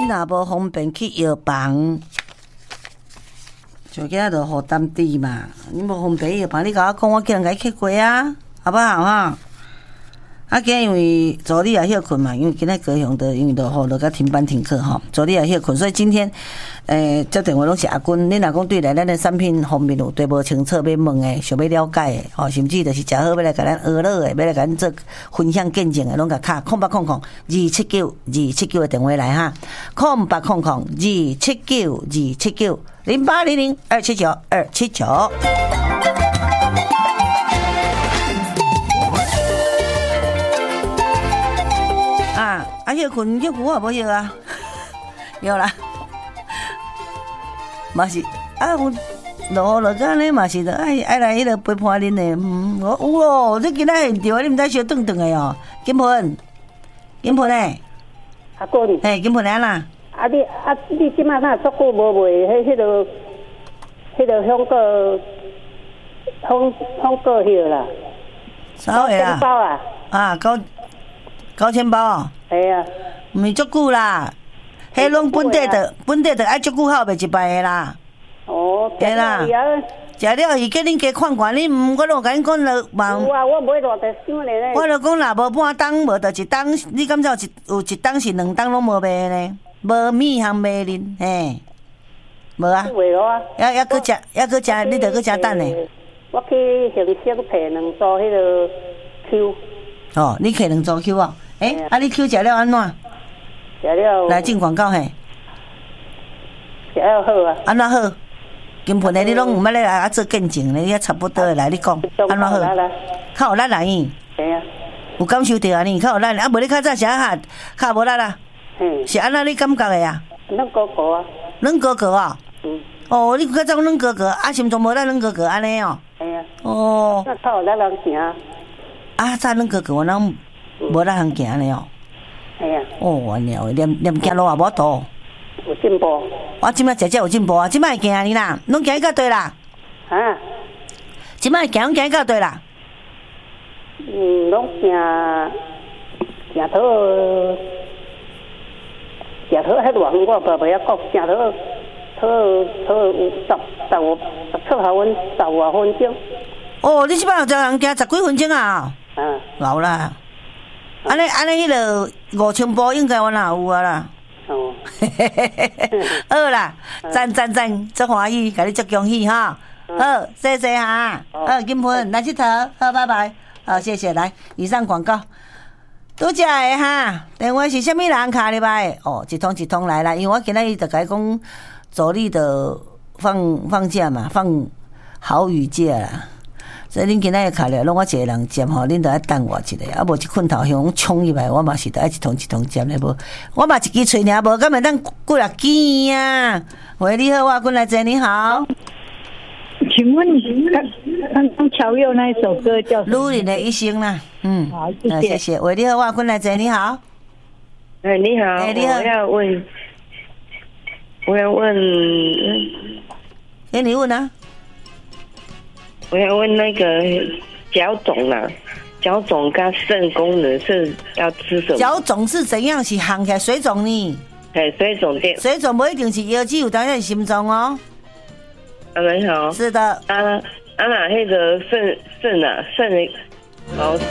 若无方便去药房，就囝就互担底嘛。你无方便药房，你甲我讲，我叫人甲伊去过啊，好不好哈？啊，今因为昨日也休困嘛，因为今仔高雄的因为都好，甲停班停课吼，昨日也休困，所以今天接电话拢是阿君。恁若讲对来咱的产品方面有对无清楚要问的，想要了解的，吼，甚至就是食好要来甲咱学乐的，要来甲咱做分享见证的，拢甲卡0800-279-279的电话来哈，0800-279-279-0800-279-279。休困休我无休啊，有啦，嘛是啊，有落落安尼嘛是的，爱来迄个陪伴恁的，我有哦，你今仔现场，你毋知烧顿顿的哦，金盆诶， 阿公， 嘿，金盆安啦， 你即摆哪足久无卖迄个香果叶啦？ 啥个啊？ 包啊？ 啊，9000包哦。 系啊， 毋是足久啦，迄拢本地的爱足久后袂一摆的啦。 哦， 对啦，食了伊叫恁加看看，你我都甲恁讲了嘛。 有啊，我买偌侪箱咧。 我就讲若无半档，无就一档，你感觉有一档是2档拢无卖呢？无米通卖恁，嘿，无啊。 袂咯啊。 还搁食，你着搁食等咧。 我去形式摕2组迄个 Q。 哦，你摕2组 Q 哦。你 Q 食了安怎？ 食了。来进广告嘿。 食了好啊。 安怎好？根本的你拢毋捌来做见证咧，你差不多来你讲，安怎好？较有力来伊。 系啊。 有感受到啊你，较有力啊，无你较早食较无力啦。是安怎你感觉的啊？ 软哥哥啊。 软哥哥啊？哦，你较早软哥哥，心中无咱软哥哥安尼哦。 系啊。 哦。 那较有力人行。 早软哥哥我拢。无咱通行呢哦， 系啊。 哦，安尼哦，连行路也无多。 有进步。 我即摆食有进步啊，即摆会行你啦，拢行到对啦。 啊？ 即摆行到对啦。 拢行到迄偌远，我无晓讲，行到有15分钟。 哦，你即摆有叫人行10几分钟啊？老啦。安尼，迄个5000步应该我哪有啊啦。 哦。 好啦，赞，足欢喜，甲你足恭喜哈。好，谢谢哈。好，金盆来佚佗，好，拜拜。好，谢谢。来，以上广告。拄则的哈，电话是啥物人卡入来？哦，一通来啦。因为我今仔日就甲伊讲，昨日的放假嘛，放好雨假啦。所以恁今仔日卡了，拢我一个人接吼，恁着爱等我一下，啊无一困头向冲入来，我嘛是着爱一通接咧无，我嘛一支喙尔无，敢会当过来见啊？喂，你好，我过来接你好。 请问刚刚乔佑那一首歌叫什么？ 路人的一生啦， 好， 谢谢。喂，你好，我过来接你好。 你好， 你好， 我要问， 你问啊。 我要问那个脚肿啦，脚肿跟肾功能是要吃什么？ 脚肿是怎样？是行起来水肿呢？ 水肿对。水肿不一定是腰肌，有当然是心脏哦。 你好。 是的。 那个肾好。